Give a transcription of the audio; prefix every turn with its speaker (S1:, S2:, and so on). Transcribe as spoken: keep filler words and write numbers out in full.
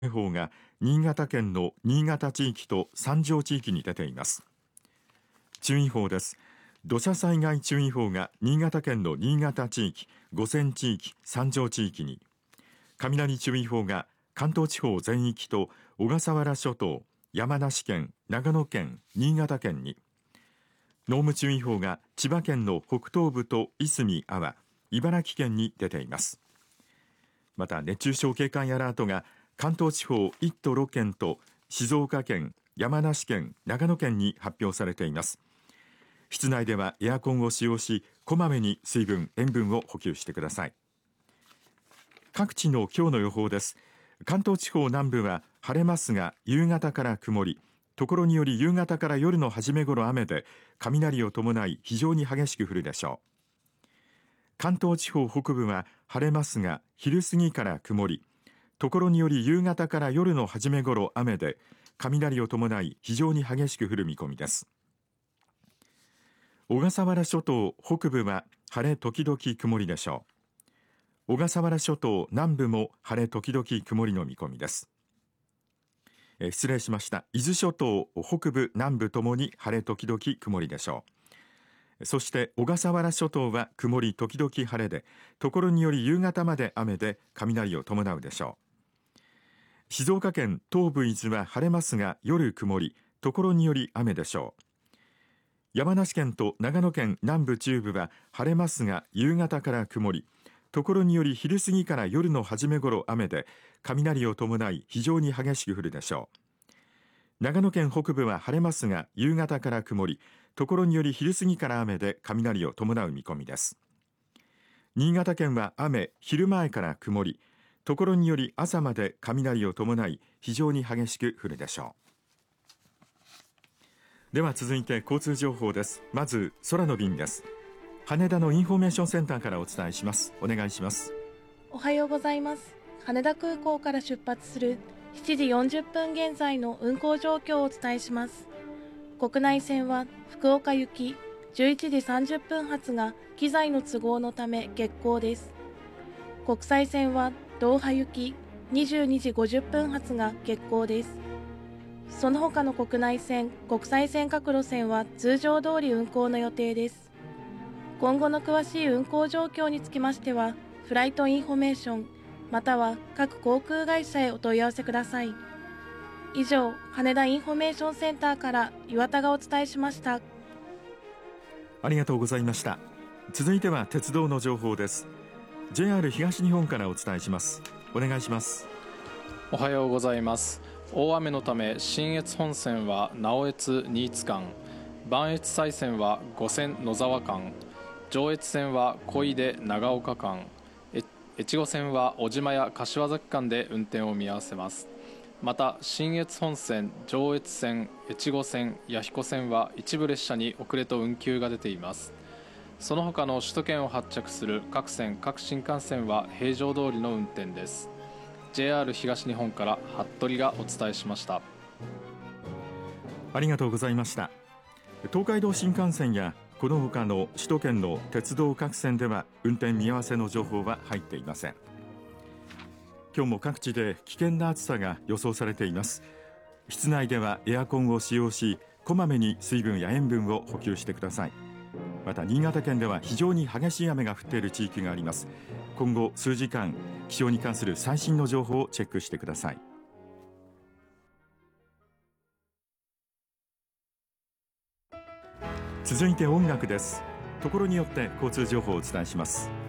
S1: 警報が新潟県の新潟地域と三条地域に出ています。注意報です。土砂災害注意報が新潟県の新潟地域、五泉地域、三条地域に、雷注意報が関東地方全域と小笠原諸島、山梨県、長野県、新潟県に、濃霧注意報が千葉県の北東部といすみ、安房、茨城県に出ています。また熱中症警戒アラートが関東地方いっ都ろっ県と静岡県、山梨県、長野県に発表されています。室内ではエアコンを使用し、こまめに水分、塩分を補給してください。各地の今日の予報です。関東地方南部は晴れますが夕方から曇り、ところにより夕方から夜の初め頃雨で雷を伴い非常に激しく降るでしょう。関東地方北部は晴れますが昼過ぎから曇り、ところにより夕方から夜の初め頃雨で雷を伴い非常に激しく降る見込みです。小笠原諸島北部は晴れ時々曇りでしょう。小笠原諸島南部も晴れ時々曇りの見込みです。え失礼しました。伊豆諸島北部南部ともに晴れ時々曇りでしょう。そして小笠原諸島は曇り時々晴れで、ところにより夕方まで雨で雷を伴うでしょう。静岡県東部伊豆は晴れますが夜曇り、ところにより雨でしょう。山梨県と長野県南部中部は晴れますが夕方から曇り、ところにより昼過ぎから夜の初め頃雨で雷を伴い非常に激しく降るでしょう。長野県北部は晴れますが夕方から曇り、ところにより昼過ぎから雨で雷を伴う見込みです。新潟県は雨、昼前から曇り、ところにより朝まで雷を伴い非常に激しく降るでしょう。では続いて交通情報です。まず空の便です。羽田のインフォメーションセンターからお伝えします。お願いします。
S2: おはようございます。羽田空港から出発するしちじよんじゅっぷん現在の運航状況をお伝えします。国内線は福岡行きじゅういちじさんじゅっぷん発が機材の都合のため欠航です。国際線はドーハ行きにじゅうにじごじゅっぷん発が欠航です。その他の国内線、国際線各路線は通常通り運航の予定です。今後の詳しい運航状況につきましては、フライトインフォメーション、または各航空会社へお問い合わせください。以上、羽田インフォメーションセンターから岩田がお伝えしました。
S1: ありがとうございました。続いては鉄道の情報です。 ジェイアール 東日本からお伝えします。お願いします。
S3: おはようございます。大雨のため信越本線は直江津新津間、磐越西線は五泉野沢間、上越線は小出長岡間、越後線は小島や柏崎間で運転を見合わせます。また信越本線、上越線、越後線、弥彦線は一部列車に遅れと運休が出ています。その他の首都圏を発着する各線各新幹線は平常通りの運転です。 ジェイアール 東日本から服部がお伝えしました。
S1: ありがとうございました。東海道新幹線やこの他の首都圏の鉄道各線では運転見合わせの情報は入っていません。今日も各地で危険な暑さが予想されています。室内ではエアコンを使用し、こまめに水分や塩分を補給してください。また新潟県では非常に激しい雨が降っている地域があります。今後数時間、気象に関する最新の情報をチェックしてください。続いて音楽です。ところによって交通情報をお伝えします。